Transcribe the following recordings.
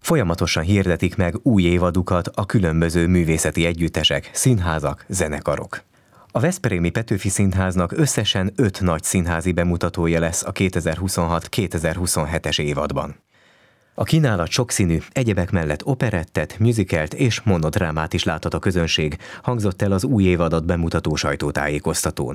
Folyamatosan hirdetik meg új évadukat a különböző művészeti együttesek, színházak, zenekarok. A veszprémi Petőfi Színháznak összesen 5 nagy színházi bemutatója lesz a 2026-2027-es évadban. A kínálat sokszínű, egyebek mellett operettet, musicalt és monodrámát is láthat a közönség, hangzott el az új évadat bemutató sajtótájékoztatón.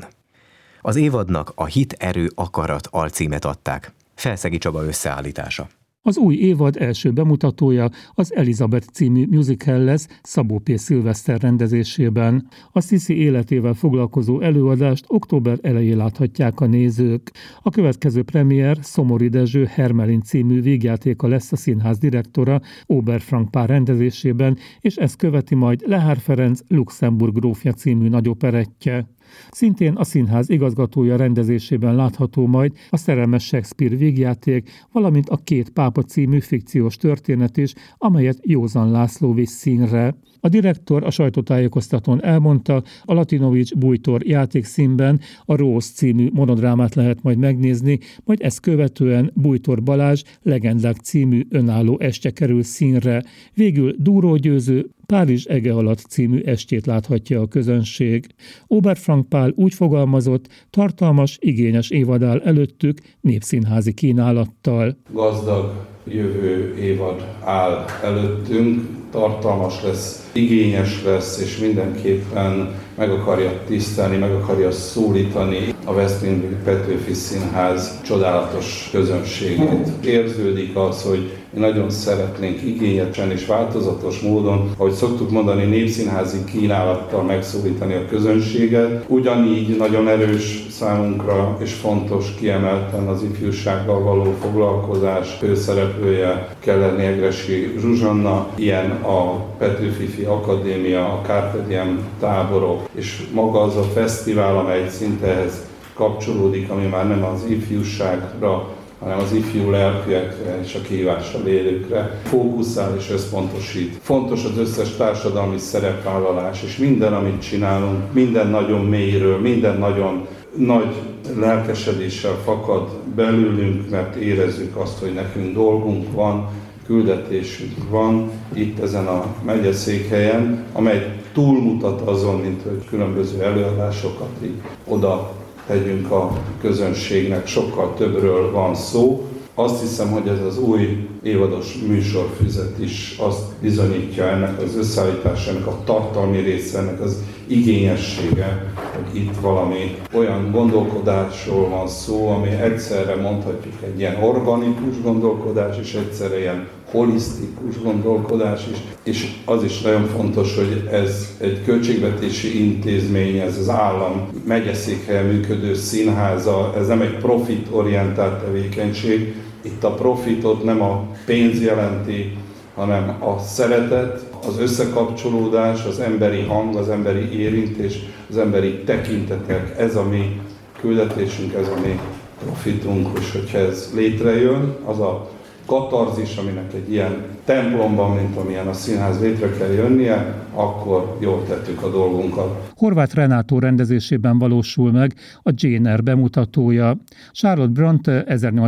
Az évadnak a Hit, erő, akarat alcímet adták. Felszegi Csaba összeállítása. Az új évad első bemutatója az Elizabeth című musical lesz Szabó P. Szilveszter rendezésében. A Sisi életével foglalkozó előadást október elején láthatják a nézők. A következő premier Szomori Dezső Hermelin című vígjátéka lesz a színház direktora Oberfrank Pál rendezésében, és ezt követi majd Lehár Ferenc Luxemburg grófja című nagyoperettje. Szintén a színház igazgatója rendezésében látható majd a Szerelmes Shakespeare vígjáték, valamint a Két pápa című fikciós történet is, amelyet Józan László visz színre. A direktor a sajtótájékoztatón elmondta, a Latinovics Bújtor játékszínben a Rose című monodrámát lehet majd megnézni, majd ezt követően Bújtor Balázs Legendák című önálló estje kerül színre. Végül Dúró Győző Párizs ege alatt című estét láthatja a közönség. Oberfrank Pál úgy fogalmazott, tartalmas, igényes évad áll előttük népszínházi kínálattal. Gazdag jövő évad áll előttünk, tartalmas lesz, igényes lesz, és mindenképpen meg akarja tisztelni, meg akarja szólítani a Veszprémi Petőfi Színház csodálatos közönségét. Érződik az, hogy mi nagyon szeretnénk igényesen és változatos módon, ahogy szoktuk mondani, népszínházi kínálattal megszólítani a közönséget. Ugyanígy nagyon erős számunkra és fontos kiemelten az ifjúsággal való foglalkozás főszereplője Kellerné Egressy Zsuzsanna, ilyen a Petőfi Akadémia, a Carpe Diem táborok, és maga az a fesztivál, amely szinte ehhez kapcsolódik, ami már nem az ifjúságra, hanem az ifjú lelkűekre és a kihívással élőkre fókuszál és összpontosít. Fontos az összes társadalmi szerepvállalás, és minden, amit csinálunk, minden nagyon mélyről, minden nagyon nagy lelkesedéssel fakad belőlünk, mert érezzük azt, hogy nekünk dolgunk van, küldetésünk van itt ezen a megyeszékhelyen, amely túlmutat azon, mint hogy különböző előadásokat így oda tegyünk a közönségnek, sokkal többről van szó. Azt hiszem, hogy ez az új évados műsorfüzet is azt bizonyítja, ennek az összeállítása, ennek a tartalmi része, ennek az igényessége, hogy itt valami olyan gondolkodásról van szó, ami egyszerre mondhatjuk egy ilyen organikus gondolkodás, és egyszerre ilyen holisztikus gondolkodás is. És az is nagyon fontos, hogy ez egy költségvetési intézmény, ez az állam megyeszékhelyen működő színháza, ez nem egy profitorientált tevékenység. Itt a profitot nem a pénz jelenti, hanem a szeretet, az összekapcsolódás, az emberi hang, az emberi érintés, az emberi tekintetek. Ez a mi küldetésünk, ez a mi profitunk, és hogyha ez létrejön, az a katarzis, aminek egy ilyen templomban, mint amilyen a színház létre kell jönnie, akkor jól tettük a dolgunkat. Horváth Renátó rendezésében valósul meg a Jane Eyre bemutatója. Charlotte Bronte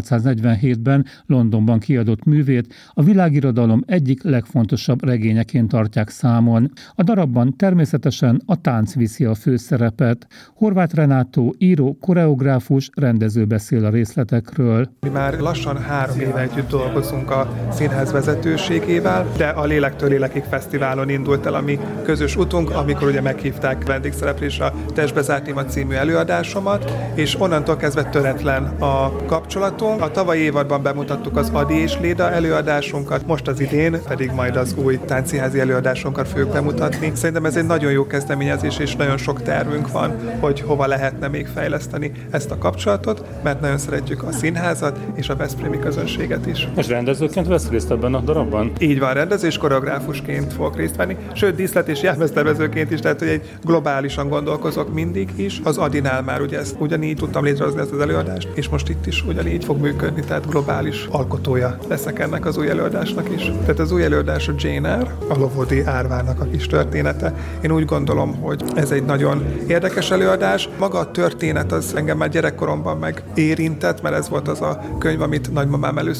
1847-ben Londonban kiadott művét a világirodalom egyik legfontosabb regényeként tartják számon. A darabban természetesen a tánc viszi a főszerepet. Horváth Renátó író, koreográfus, rendező beszél a részletekről. Mi már lassan 3 éve együtt dolgozunk a színház vezetőségével, de a Lélektől Lélekig Fesztiválon indult el a mi közös utunk, amikor ugye meghívták vendégszereplésre a Testbe zárt téma című előadásomat, és onnantól kezdve töretlen a kapcsolatunk. A tavalyi évadban bemutattuk az Adi és Léda előadásunkat, most az idén pedig majd az új táncszínházi előadásunkat fogjuk bemutatni. Szerintem ez egy nagyon jó kezdeményezés, és nagyon sok tervünk van, hogy hova lehetne még fejleszteni ezt a kapcsolatot, mert nagyon szeretjük a színházat és a veszprémi közönséget is. Most rendezőként vesz részt ebben a darabban? Így van, rendezés koreográfusként fogok részt venni, sőt díszlet és jelmeztervezőként is, tehát hogy egy globálisan gondolkozok mindig is. Az Adinál már ugye ezt ugyanígy tudtam létrehozni ezt az előadást, és most itt is ugyanígy fog működni, tehát globális alkotója leszek ennek az új előadásnak is. Tehát az új előadás a Jane Eyre, a Lovodi árvának a kis története. Én úgy gondolom, hogy ez egy nagyon érdekes előadás. Maga a történet az engem már gyerekkoromban meg érintett, mert ez volt az a könyv, amit nagymamám először a kezembe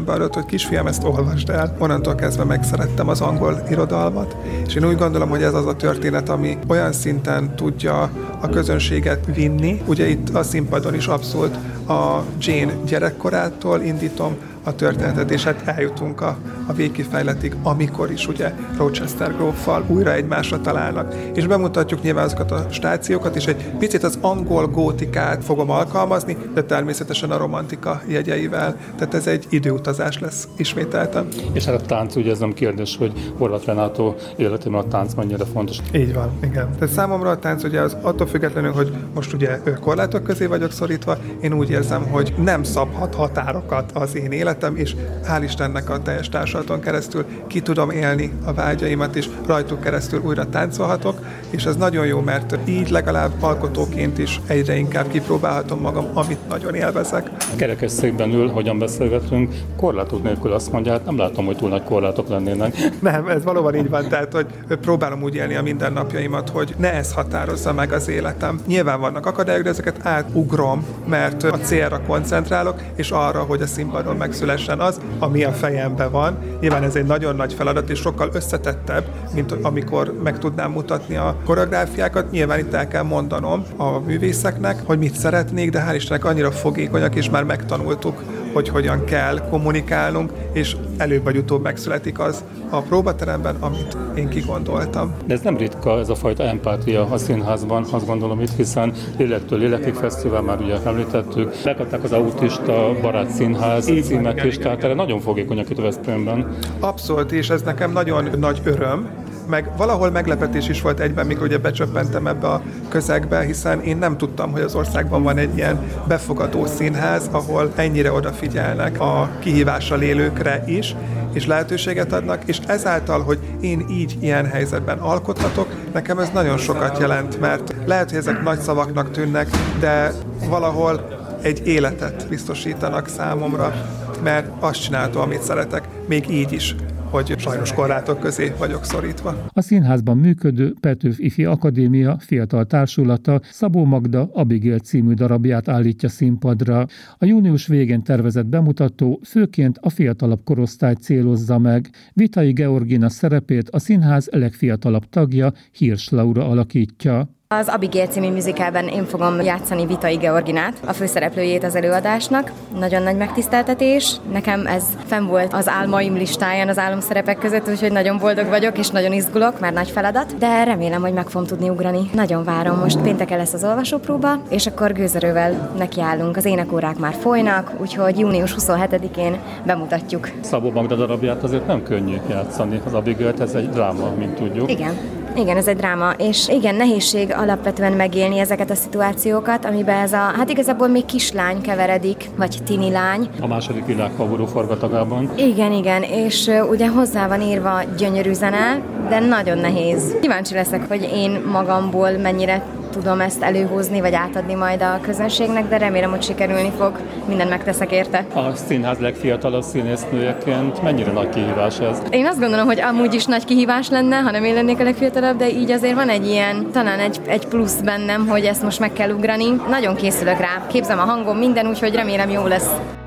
eszembe adott, hogy kisfiam, ezt olvasd el. Onnantól kezdve megszerettem az angol irodalmat, és én úgy gondolom, hogy ez az a történet, ami olyan szinten tudja a közönséget vinni. Ugye itt a színpadon is abszolút a Jane gyerekkorától indítom a történetet, és hát eljutunk a végkifejletig, amikor is ugye Rochester gróffal újra egymásra találnak. És bemutatjuk nyilván azokat a stációkat, és egy picit az angol gótikát fogom alkalmazni, de természetesen a romantika jegyeivel. Tehát ez egy időutazás lesz ismételten. És hát a tánc, ugye ez nem kérdés, hogy Horváth Renátó életében a tánc mennyire fontos. Így van, igen. Tehát számomra a tánc ugye az attól függetlenül, hogy most ugye korlátok közé vagyok szorítva, én úgy érzem, hogy nem szabhat határokat az én életem, és hál' Istennek a teljes társulaton keresztül ki tudom élni a vágyaimat, és rajtuk keresztül újra táncolhatok, és ez nagyon jó, mert így legalább alkotóként is egyre inkább kipróbálhatom magam, amit nagyon élvezek. Kerekesszékben ül, hogyan beszélgetünk, korlátok nélkül azt mondja, hát nem látom, hogy túl nagy korlátok lennének. Nem, ez valóban így van, tehát hogy próbálom úgy élni a mindennapjaimat, hogy ne ez határozza meg az életem. Nyilván vannak akadályok, de ezeket átugrom, mert a célra koncentrálok, és arra, hogy a színpadon megszülessen az, ami a fejemben van. Nyilván ez egy nagyon nagy feladat, és sokkal összetettebb, mint amikor meg tudnám mutatni a koreográfiákat. Nyilván itt el kell mondanom a művészeknek, hogy mit szeretnék, de hál' Istennek annyira fogékonyak, és már megtanultuk, hogy hogyan kell kommunikálnunk, és előbb vagy utóbb megszületik az a próbateremben, amit én kigondoltam. De ez nem ritka, ez a fajta empátia a színházban, azt gondolom itt, hiszen Lélektől Lélekig Fesztivál, már ugye említettük, lekadták az Autista Barát Színház címet is, tehát erre nagyon fogékonyak itt a Veszprémben. Abszolút, és ez nekem nagyon nagy öröm, meg valahol meglepetés is volt egyben, mikor ugye becsöppentem ebbe a közegbe, hiszen én nem tudtam, hogy az országban van egy ilyen befogadó színház, ahol ennyire odafigyelnek a kihívással élőkre is, és lehetőséget adnak, és ezáltal, hogy én így ilyen helyzetben alkothatok, nekem ez nagyon sokat jelent, mert lehet, hogy ezek nagy szavaknak tűnnek, de valahol egy életet biztosítanak számomra, mert azt csináltam, amit szeretek, még így is, hogy sajnos korlátok közé vagyok szorítva. A színházban működő Petőfi Ifi Akadémia fiatal társulata Szabó Magda Abigail című darabját állítja színpadra. A június végén tervezett bemutató főként a fiatalabb korosztályt célozza meg. Vitai Georgina szerepét a színház legfiatalabb tagja, Hirsch Laura alakítja. Az Abigail című musicalben én fogom játszani Vitai Georginát, a főszereplőjét az előadásnak. Nagyon nagy megtiszteltetés. Nekem ez fenn volt az álmaim listáján az álomszerepek között, úgyhogy nagyon boldog vagyok, és nagyon izgulok, már nagy feladat, de remélem, hogy meg fogom tudni ugrani. Nagyon várom, most pénteken lesz az olvasópróba, és akkor gőzerővel nekiállunk. Az énekórák már folynak, úgyhogy június 27-én bemutatjuk. Szabó Magda darabját azért nem könnyű játszani, az Abigailt, ez egy dráma, mint tudjuk. Igen, ez egy dráma, és igen, nehézség alapvetően megélni ezeket a szituációkat, amiben ez hát igazából még kislány keveredik, vagy tini lány. A második világháború forgatagában. Igen, és ugye hozzá van írva gyönyörű zene, de nagyon nehéz. Kíváncsi leszek, hogy én magamból mennyire tudom ezt előhozni, vagy átadni majd a közönségnek, de remélem, hogy sikerülni fog. Mindent megteszek érte. A színház legfiatalabb színésznőjeként mennyire nagy kihívás ez? Én azt gondolom, hogy amúgy is nagy kihívás lenne, ha nem én lennék a legfiatalabb, de így azért van egy ilyen, talán egy plusz bennem, hogy ezt most meg kell ugrani. Nagyon készülök rá. Képzem a hangom, minden, úgyhogy remélem jó lesz.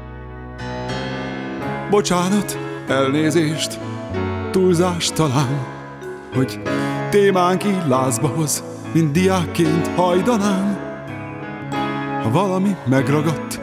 Bocsánat, elnézést, túlzás talán, hogy témánk így lázba hoz, mint diákként hajdanám. Ha valami megragadt,